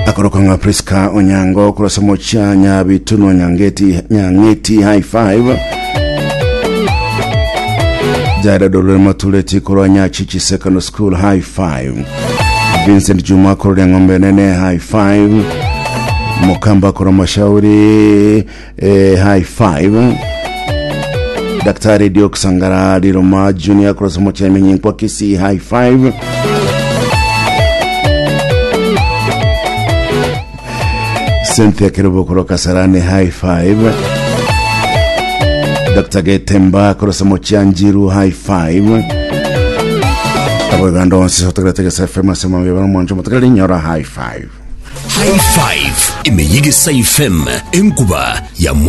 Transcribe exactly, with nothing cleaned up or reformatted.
Akoroka nga Priska Onyango kurasa mocha Nyabituno Nyangeti Nyangeti high five. Jada Dolore Matuleti Kura Nyachichi Secondary School high five. Vincent Juma Kura Ngombe Nene high five. Mokamba Kura Mashauri eh, high five. Daktari Diok Sangara Diroma Junior kurasa mocha Menyingwa Kisi high five. Cynthia Kirubo Kuroka Sarane high five. Doctor Getemba Kurosa Mochanjiru high five. Tabo gando onsi sotogatega sefema sema webana mwanjo matagali nyora high five. High five imeyigisa ifem enkuba ya